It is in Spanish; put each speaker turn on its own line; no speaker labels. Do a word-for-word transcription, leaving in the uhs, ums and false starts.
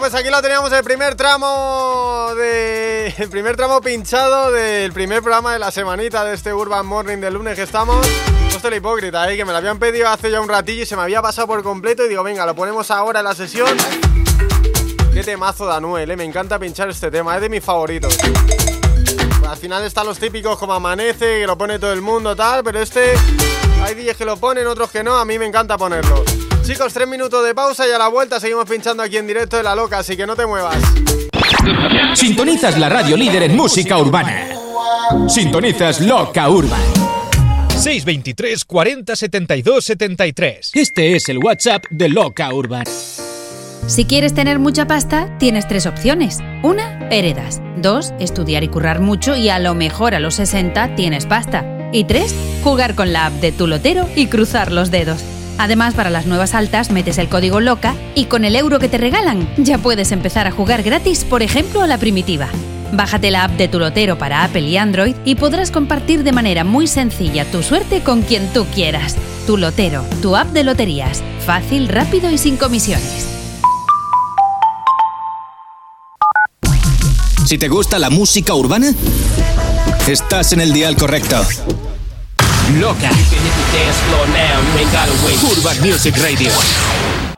pues aquí lo teníamos, el primer tramo de... El primer tramo pinchado del primer programa de la semanita de este Urban Morning del lunes que estamos. No estoy la hipócrita, ¿eh? Que me lo habían pedido hace ya un ratillo y se me había pasado por completo. Y digo, venga, lo ponemos ahora en la sesión. Qué temazo de Anuel, ¿eh? Me encanta pinchar este tema, es de mis favoritos. Pues al final están los típicos como Amanece, que lo pone todo el mundo, tal. Pero este, hay días que lo ponen, otros que no. A mí me encanta ponerlo. Chicos, tres minutos de pausa y a la vuelta seguimos pinchando aquí en directo de La Loca, así que no te muevas.
Sintonizas la radio líder en música urbana. Sintonizas Loca Urban.
seis veintitrés cuarenta setenta y dos setenta y tres.
Este es el WhatsApp de Loca Urban.
Si quieres tener mucha pasta, tienes tres opciones. Una, heredas. Dos, estudiar y currar mucho y a lo mejor a los sesenta tienes pasta. Y tres, jugar con la app de Tu Lotero y cruzar los dedos. Además, para las nuevas altas metes el código LOCA y con el euro que te regalan ya puedes empezar a jugar gratis, por ejemplo, a la primitiva. Bájate la app de Tu Lotero para Apple y Android y podrás compartir de manera muy sencilla tu suerte con quien tú quieras. Tu Lotero, tu app de loterías. Fácil, rápido y sin comisiones.
Si te gusta la música urbana, estás en el dial correcto. Loca. Urban Music Radio.